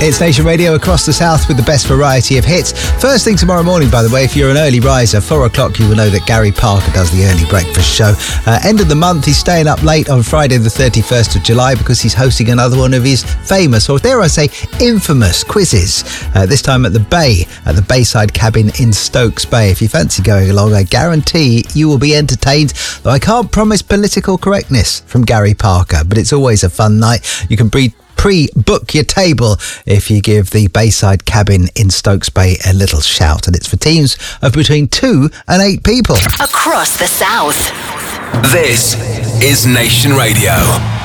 It's Nation Radio across the south with the best variety of hits. First thing tomorrow morning, by the way, if you're an early riser, 4 o'clock, you will know that Gary Parker does the early breakfast show. End of the month, he's staying up late on Friday the 31st of July because he's hosting another one of his famous, or dare I say, infamous quizzes. This time at the Bay, at the Bayside Cabin in Stokes Bay. If you fancy going along, I guarantee you will be entertained, though I can't promise political correctness from Gary Parker, but it's always a fun night. You can pre-book your table if you give the Bayside Cabin in Stokes Bay a little shout, and it's for teams of between 2 and 8 people. Across the south. This is Nation Radio.